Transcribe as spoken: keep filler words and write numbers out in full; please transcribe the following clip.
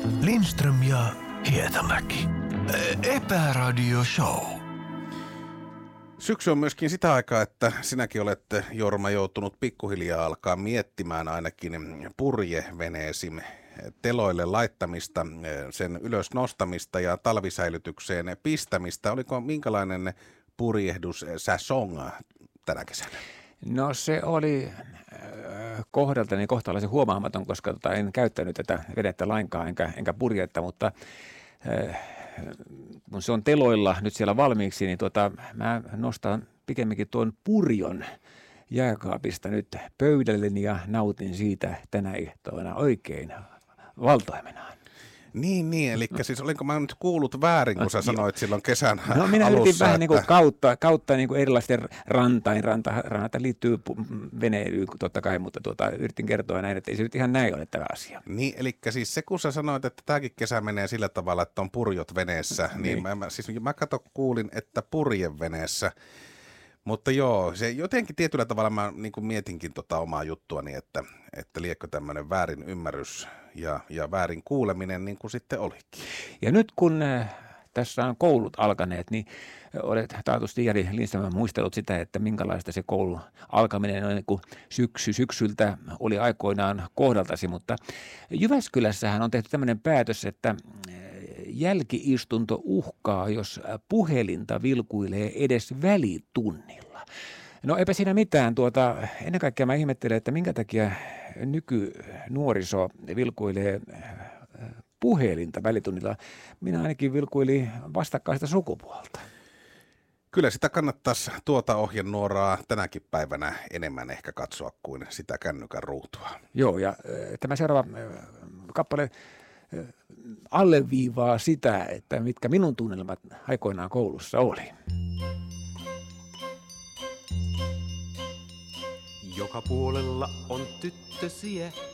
Lindström ja Hietamäki. Epäradio Show. Syksy on myöskin sitä aikaa, että sinäkin olet, Jorma, joutunut pikkuhiljaa alkaa miettimään ainakin purjeveneesi teloille laittamista, sen ylös nostamista ja talvisäilytykseen pistämistä. Oliko minkälainen purjehdus säsong tänä kesänä? No se oli kohdaltani kohtalaisen huomaamaton, koska tota, en käyttänyt tätä vedettä lainkaan enkä, enkä purjetta, mutta äh, kun se on teloilla nyt siellä valmiiksi, niin tota, mä nostan pikemminkin tuon purjon jääkaapista nyt pöydälleni ja nautin siitä tänä iltana oikein valtoimenaan. Niin, niin, eli siis olinko mä nyt kuullut väärin, kun sä sanoit silloin kesän alussa? No minä yritin vähän että... niin kuin kautta, kautta niin kuin erilaisten rantain, ranta, ranta liittyy veneilyyn totta kai, mutta tuota, yritin kertoa näin, että ei se nyt ihan näin ole tämä asia. Niin, eli siis se kun sä sanoit, että tämäkin kesä menee sillä tavalla, että on purjot veneessä, niin, niin. Mä, mä, siis mä kato kuulin, että purjeveneessä. Mutta joo, se jotenkin tietyllä tavalla mä niin kuin mietinkin tota omaa juttuani, että, että liekö tämmöinen väärin ymmärrys ja, ja väärin kuuleminen niin kuin sitten olikin. Ja nyt kun äh, tässä on koulut alkaneet, niin olet taatusti Jari Lindström muistellut sitä, että minkälaista se koulun alkaminen on, niin kuin syksy, syksyltä oli aikoinaan kohdaltasi, mutta Jyväskylässähän on tehty tämmöinen päätös, että jälkiistunto uhkaa, jos puhelinta vilkuilee edes välitunnilla. No eipä siinä mitään. Tuota, ennen kaikkea mä ihmettelen, että minkä takia nykynuoriso vilkuilee puhelinta välitunnilla. Minä ainakin vilkuilin vastakkaista sukupuolta. Kyllä sitä kannattaisi tuota ohjenuoraa tänäkin päivänä enemmän ehkä katsoa kuin sitä kännykän ruutua. Joo, ja tämä seuraava kappale alleviivaa sitä, että mitkä minun tunnelmat aikoinaan koulussa oli. Joka puolella on tyttösiä.